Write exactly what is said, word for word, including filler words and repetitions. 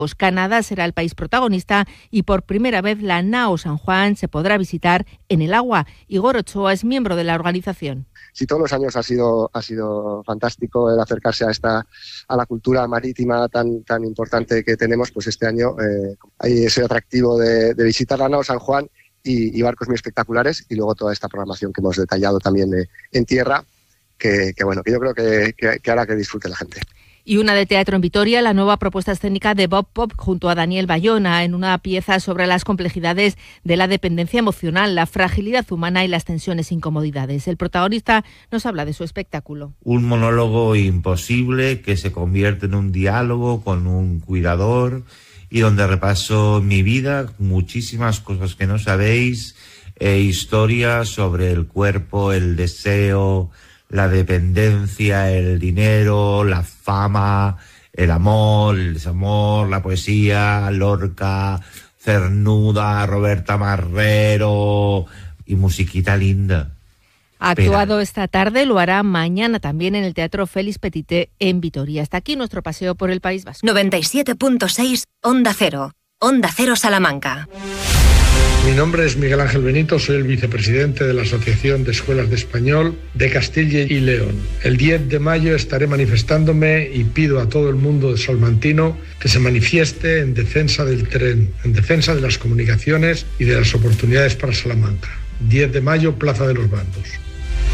Canadá será el país protagonista y por primera vez la nao San Juan se podrá visitar en el agua. Igor Ochoa es miembro de la organización. Si todos los años ha sido ha sido fantástico el acercarse a esta a la cultura marítima tan tan importante que tenemos, pues este año eh, hay ese atractivo de, de visitar la nao San Juan y, y barcos muy espectaculares, y luego toda esta programación que hemos detallado también eh, en tierra, que, que bueno que yo creo que, que, que hará que disfrute la gente. Y una de teatro en Vitoria, la nueva propuesta escénica de Bob Pop junto a Daniel Bayona, en una pieza sobre las complejidades de la dependencia emocional, la fragilidad humana y las tensiones e incomodidades. El protagonista nos habla de su espectáculo. Un monólogo imposible que se convierte en un diálogo con un cuidador y donde repaso mi vida, muchísimas cosas que no sabéis, e historias sobre el cuerpo, el deseo, la dependencia, el dinero, la fama, el amor, el desamor, la poesía, Lorca, Cernuda, Roberta Marrero y musiquita linda. Ha actuado esta tarde, lo hará mañana también en el Teatro Félix Petité en Vitoria. Hasta aquí nuestro paseo por el País Vasco. noventa y siete punto seis Onda Cero. Onda Cero Salamanca. Mi nombre es Miguel Ángel Benito, soy el vicepresidente de la Asociación de Escuelas de Español de Castilla y León. El diez de mayo estaré manifestándome y pido a todo el mundo salmantino que se manifieste en defensa del tren, en defensa de las comunicaciones y de las oportunidades para Salamanca. diez de mayo, Plaza de los Bandos.